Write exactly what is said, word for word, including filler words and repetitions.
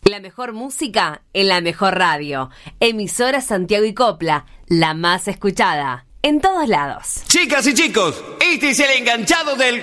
La mejor música en la mejor radio. Emisora Santiago y Copla, la más escuchada. En todos lados. Chicas y chicos, este es el enganchado del